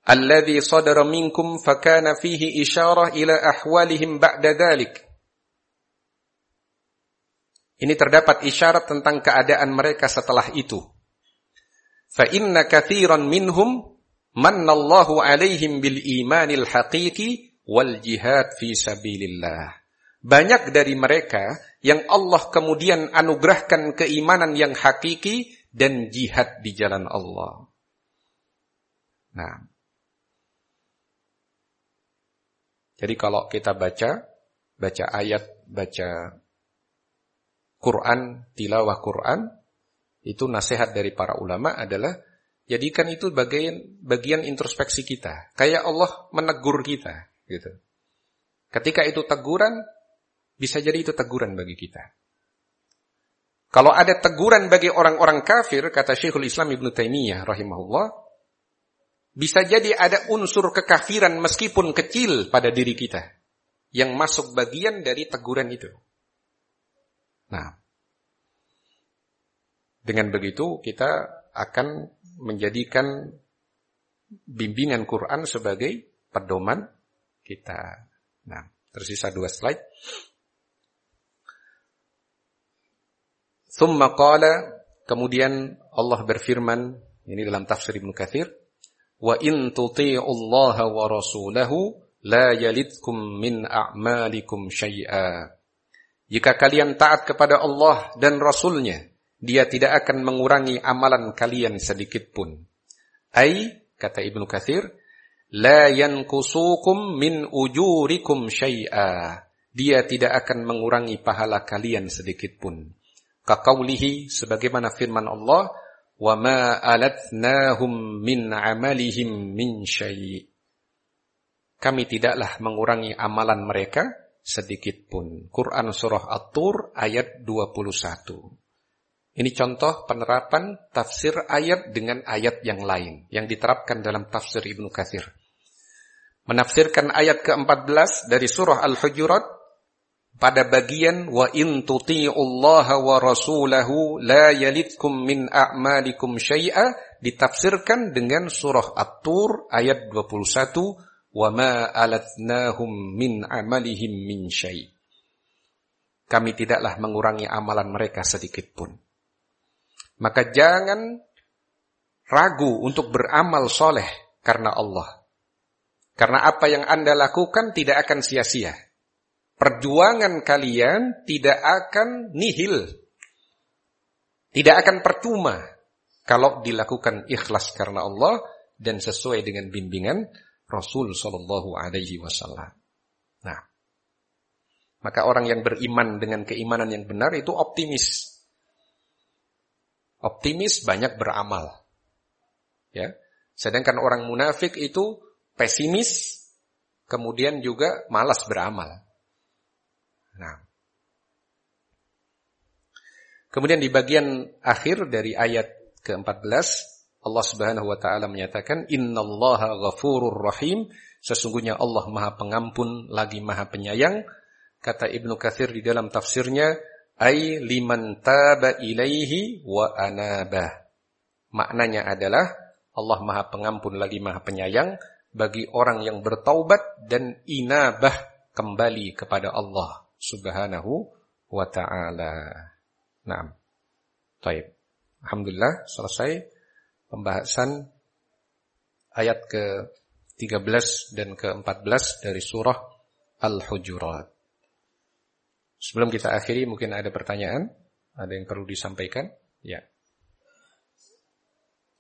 alladhi sadara minkum fakana fihi isyarah ila ahwalihim ba'da dhalik. Ini terdapat isyarat tentang keadaan mereka setelah itu. Fa inna katsiran minhum mannallahu alaihim bil imanil haqiqi wal jihad fi sabilillah. Banyak dari mereka yang Allah kemudian anugerahkan keimanan yang hakiki dan jihad di jalan Allah. Nah, jadi kalau kita baca ayat, baca Quran, tilawah Quran, itu nasihat dari para ulama adalah jadikan itu bagian introspeksi kita. Kayak Allah menegur kita, gitu. Ketika itu teguran, bisa jadi itu teguran bagi kita. Kalau ada teguran bagi orang-orang kafir, kata Syekhul Islam Ibnu Taimiyah rahimahullah, bisa jadi ada unsur kekafiran meskipun kecil pada diri kita yang masuk bagian dari teguran itu. Nah, dengan begitu kita akan menjadikan bimbingan Quran sebagai pedoman kita. Nah, tersisa 2 slide. Tsumma qala, kemudian Allah berfirman, ini dalam tafsir Ibnu Katsir, wa in tuti'ullaha wa rasulahu la yalidkum min a'malikum syai'a. Jika kalian taat kepada Allah dan Rasulnya, Dia tidak akan mengurangi amalan kalian sedikit pun. Ai, kata Ibnu Katsir, la yankusukum min ujurikum syai'a. Dia tidak akan mengurangi pahala kalian sedikit pun. Kaqaulihi, sebagaimana firman Allah, wa ma alatnahum min amalihim min syai'. Kami tidaklah mengurangi amalan mereka sedikit pun. Quran surah At-Tur ayat 21. Ini contoh penerapan tafsir ayat dengan ayat yang lain yang diterapkan dalam tafsir Ibnu Katsir. Menafsirkan ayat ke-14 dari surah Al-Hujurat pada bagian wa in tuti'ullaha wa rasulahu la yalidkum min a'malikum syai'a, ditafsirkan dengan surah At-Tur ayat 21, wa ma alatnahum min amalihim min syai'. Kami tidaklah mengurangi amalan mereka sedikit pun. Maka jangan ragu untuk beramal soleh karena Allah. Karena apa yang Anda lakukan tidak akan sia-sia. Perjuangan kalian tidak akan nihil. Tidak akan percuma kalau dilakukan ikhlas karena Allah dan sesuai dengan bimbingan Rasul sallallahu alaihi wasallam. Nah, maka orang yang beriman dengan keimanan yang benar itu optimis. Optimis banyak beramal. Ya. Sedangkan orang munafik itu pesimis, kemudian juga malas beramal. Nah. Kemudian di bagian akhir dari ayat ke-14, Allah Subhanahu wa taala menyatakan innallaha ghafurur rahim, sesungguhnya Allah Maha Pengampun lagi Maha Penyayang. Kata Ibnu Katsir di dalam tafsirnya, ai liman taba ilaihi wa anabah. Maknanya adalah Allah Maha Pengampun lagi Maha Penyayang bagi orang yang bertaubat dan inabah, kembali kepada Allah Subhanahu wa taala. Naam. Baik. Alhamdulillah selesai pembahasan ayat ke-13 dan ke-14 dari surah Al-Hujurat. Sebelum kita akhiri, mungkin ada pertanyaan? Ada yang perlu disampaikan? Ya.